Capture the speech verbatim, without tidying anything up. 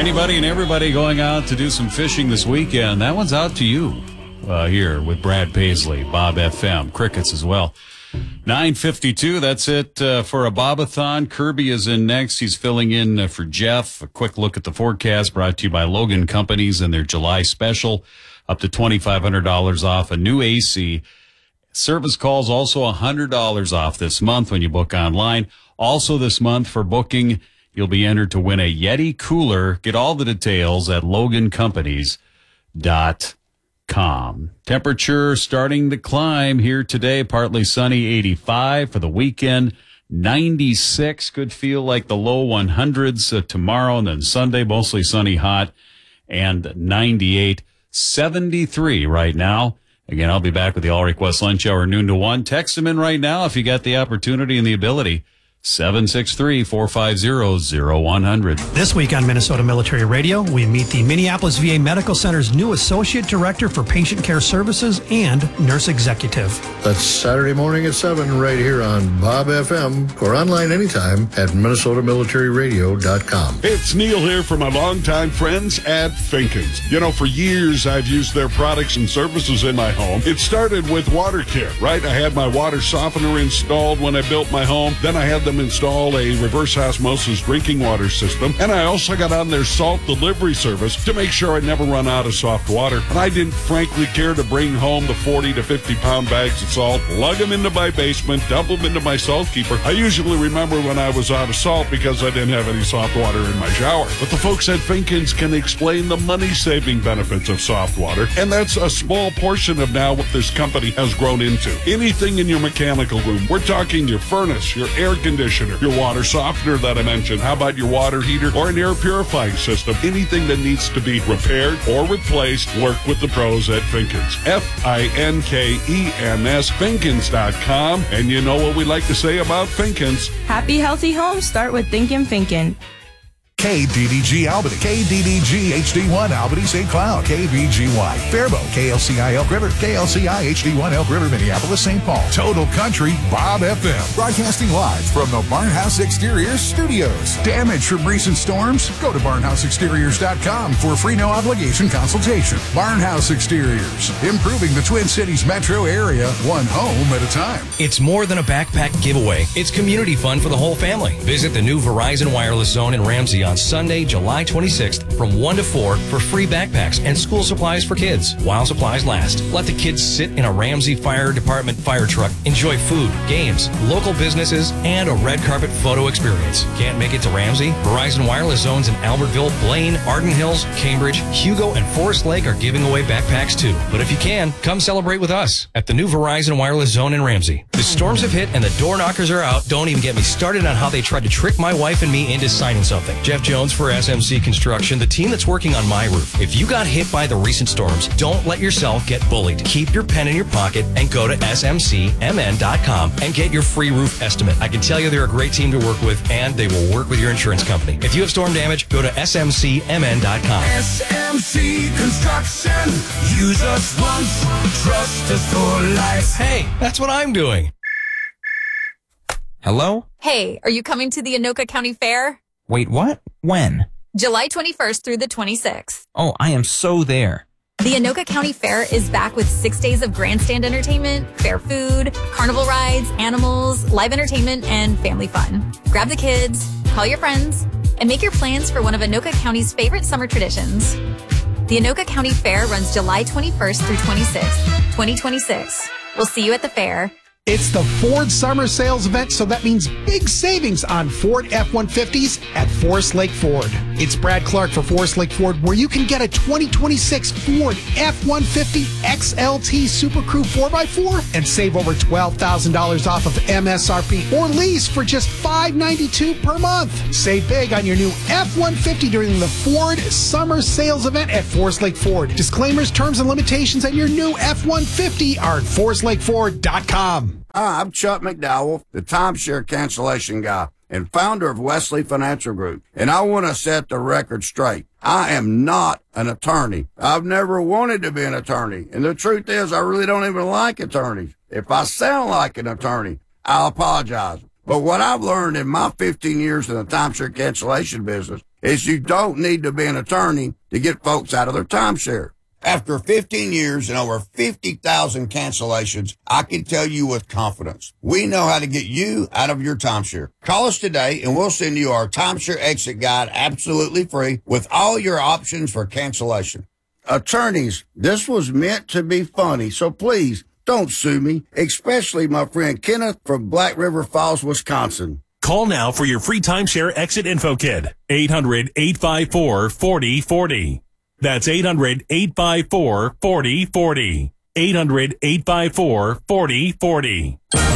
Anybody and everybody going out to do some fishing this weekend, that one's out to you uh, here with Brad Paisley, Bob F M, Crickets as well. nine fifty-two, that's it uh, for a Bobathon. Kirby is in next. He's filling in uh, for Jeff. A quick look at the forecast brought to you by Logan Companies and their July special. Up to twenty-five hundred dollars off a new A C. Service calls also one hundred dollars off this month when you book online. Also this month for booking, you'll be entered to win a Yeti cooler. Get all the details at logan companies dot com. Temperature starting to climb here today. Partly sunny, eighty-five for the weekend. ninety-six could feel like the low one hundreds uh, tomorrow, and then Sunday mostly sunny, hot, and ninety-eight. seventy-three right now. Again, I'll be back with the All Request Lunch Hour noon to one. Text them in right now if you got the opportunity and the ability. seven six three, four five zero, zero one zero zero. This week on Minnesota Military Radio, we meet the Minneapolis V A Medical Center's new Associate Director for Patient Care Services and Nurse Executive. That's Saturday morning at seven right here on Bob F M or online anytime at minnesota military radio dot com. It's Neil here for my longtime friends at Finkins. You know, for years I've used their products and services in my home. It started with water care, right? I had my water softener installed when I built my home. Then I had them install a reverse osmosis drinking water system, and I also got on their salt delivery service to make sure I never run out of soft water. And I didn't frankly care to bring home the forty to fifty pound bags of salt, lug them into my basement, dump them into my salt keeper. I usually remember when I was out of salt because I didn't have any soft water in my shower. But the folks at Finkins can explain the money-saving benefits of soft water, and that's a small portion of now what this company has grown into. Anything in your mechanical room, we're talking your furnace, your air conditioner, your water softener that I mentioned. How about your water heater or an air purifying system? Anything that needs to be repaired or replaced, work with the pros at Finkins. F I N K E N S, Finkins dot com. And you know what we like to say about Finkins. Happy, healthy homes start with thinking Finkin. K D D G Albany, K D D G H D one Albany Saint Cloud, K V G Y Faribault, K L C I Elk River, K L C I H D one Elk River, Minneapolis, Saint Paul. Total Country, Bob F M. Broadcasting live from the Barnhouse Exteriors Studios. Damage from recent storms? Go to barnhouse exteriors dot com for a free no obligation consultation. Barnhouse Exteriors, improving the Twin Cities metro area, one home at a time. It's more than a backpack giveaway. It's community fun for the whole family. Visit the new Verizon Wireless Zone in Ramsey on Sunday, July twenty-sixth from one to four for free backpacks and school supplies for kids while supplies last. Let the kids sit in a Ramsey Fire Department fire truck, enjoy food, games, local businesses, and a red carpet photo experience. Can't make it to Ramsey? Verizon Wireless Zones in Albertville, Blaine, Arden Hills, Cambridge, Hugo, and Forest Lake are giving away backpacks too. But if you can, come celebrate with us at the new Verizon Wireless Zone in Ramsey. The storms have hit and the door knockers are out. Don't even get me started on how they tried to trick my wife and me into signing something. Jeff Jones for S M C Construction, the team that's working on my roof. If you got hit by the recent storms, don't let yourself get bullied. Keep your pen in your pocket and go to S M C M N dot com and get your free roof estimate. I can tell you they're a great team to work with, and they will work with your insurance company. If you have storm damage, go to S M C M N dot com. S M C Construction. Use us once, trust us for life. Hey, that's what I'm doing. Hello? Hey, are you coming to the Anoka County Fair? Wait, what? When? July twenty-first through the twenty-sixth. Oh, I am so there. The Anoka County Fair is back with six days of grandstand entertainment, fair food, carnival rides, animals, live entertainment, and family fun. Grab the kids, call your friends, and make your plans for one of Anoka County's favorite summer traditions. The Anoka County Fair runs July twenty-first through twenty-sixth, twenty twenty-six. We'll see you at the fair. It's the Ford Summer Sales Event, so that means big savings on Ford F one fifties at Forest Lake Ford. It's Brad Clark for Forest Lake Ford, where you can get a twenty twenty-six Ford F one fifty X L T Super Crew four by four and save over twelve thousand dollars off of M S R P or lease for just five hundred ninety-two dollars per month. Save big on your new F one fifty during the Ford Summer Sales Event at Forest Lake Ford. Disclaimers, terms, and limitations on your new F one fifty are at forest lake ford dot com. Hi, I'm Chuck McDowell, the timeshare cancellation guy and founder of Wesley Financial Group. And I want to set the record straight. I am not an attorney. I've never wanted to be an attorney. And the truth is, I really don't even like attorneys. If I sound like an attorney, I'll apologize. But what I've learned in my fifteen years in the timeshare cancellation business is you don't need to be an attorney to get folks out of their timeshare. After fifteen years and over fifty thousand cancellations, I can tell you with confidence, we know how to get you out of your timeshare. Call us today and we'll send you our timeshare exit guide absolutely free with all your options for cancellation. Attorneys, this was meant to be funny, so please don't sue me, especially my friend Kenneth from Black River Falls, Wisconsin. Call now for your free timeshare exit info kit. eight hundred, eight five four, four oh four oh. That's eight hundred, eight five four, four oh four oh. eight hundred, eight five four, four oh four oh.